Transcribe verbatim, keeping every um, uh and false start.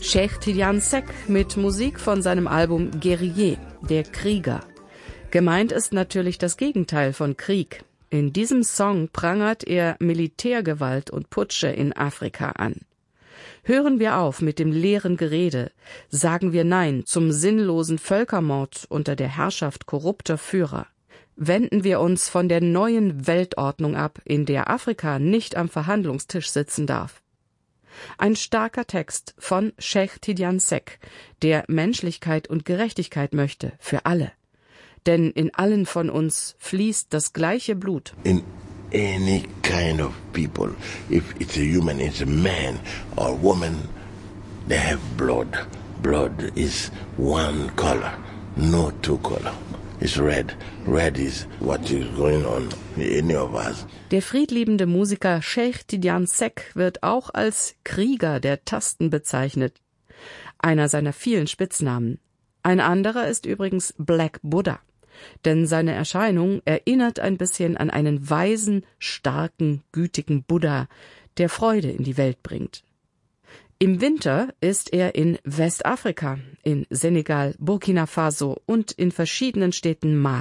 Cheikh Tidiane Seck mit Musik von seinem Album Guerrier, der Krieger. Gemeint ist natürlich das Gegenteil von Krieg. In diesem Song prangert er Militärgewalt und Putsche in Afrika an. Hören wir auf mit dem leeren Gerede, sagen wir Nein zum sinnlosen Völkermord unter der Herrschaft korrupter Führer. Wenden wir uns von der neuen Weltordnung ab, in der Afrika nicht am Verhandlungstisch sitzen darf. Ein starker Text von Cheikh Tidiane Seck, der Menschlichkeit und Gerechtigkeit möchte für alle. Denn in allen von uns fließt das gleiche Blut. In any kind of people, if it's a human, it's a man or a woman, they have blood. Blood is one color, no two color. It's red. Red is what is going on in any of us. Der friedliebende Musiker Cheikh Tidiane Seck wird auch als Krieger der Tasten bezeichnet. Einer seiner vielen Spitznamen. Ein anderer ist übrigens Black Buddha. Denn seine Erscheinung erinnert ein bisschen an einen weisen, starken, gütigen Buddha, der Freude in die Welt bringt. Im Winter ist er in Westafrika, in Senegal, Burkina Faso und in verschiedenen Städten Mali.